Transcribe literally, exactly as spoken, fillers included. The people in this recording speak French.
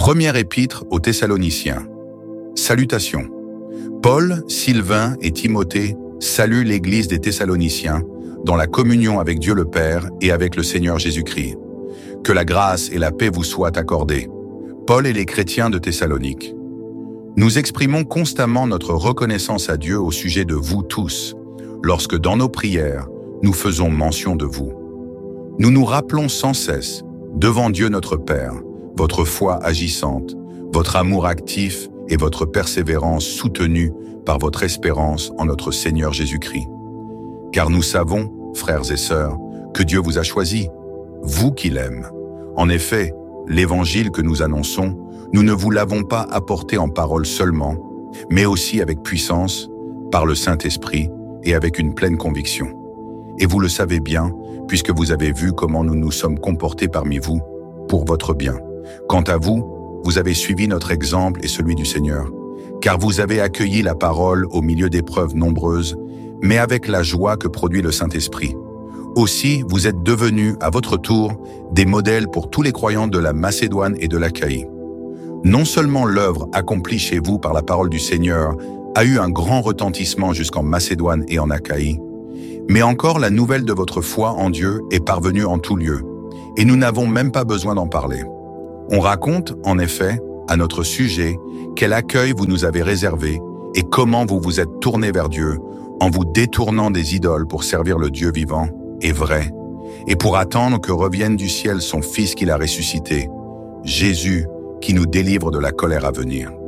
Première épître aux Thessaloniciens. Salutations. Paul, Sylvain et Timothée saluent l'Église des Thessaloniciens dans la communion avec Dieu le Père et avec le Seigneur Jésus-Christ. Que la grâce et la paix vous soient accordées. Paul et les chrétiens de Thessalonique. Nous exprimons constamment notre reconnaissance à Dieu au sujet de vous tous, lorsque dans nos prières, nous faisons mention de vous. Nous nous rappelons sans cesse, devant Dieu notre Père, votre foi agissante, votre amour actif et votre persévérance soutenue par votre espérance en notre Seigneur Jésus-Christ. Car nous savons, frères et sœurs, que Dieu vous a choisis, vous qui l'aimez. En effet, l'évangile que nous annonçons, nous ne vous l'avons pas apporté en parole seulement, mais aussi avec puissance, par le Saint-Esprit et avec une pleine conviction. Et vous le savez bien, puisque vous avez vu comment nous nous sommes comportés parmi vous, pour votre bien. Quant à vous, vous avez suivi notre exemple et celui du Seigneur, car vous avez accueilli la parole au milieu d'épreuves nombreuses, mais avec la joie que produit le Saint-Esprit. Aussi, vous êtes devenus, à votre tour, des modèles pour tous les croyants de la Macédoine et de l'Achaïe. Non seulement l'œuvre accomplie chez vous par la parole du Seigneur a eu un grand retentissement jusqu'en Macédoine et en Achaïe, mais encore la nouvelle de votre foi en Dieu est parvenue en tout lieu, et nous n'avons même pas besoin d'en parler. On raconte, en effet, à notre sujet, quel accueil vous nous avez réservé et comment vous vous êtes tournés vers Dieu en vous détournant des idoles pour servir le Dieu vivant et vrai, et pour attendre que revienne du ciel son Fils qu'il a ressuscité, Jésus, qui nous délivre de la colère à venir.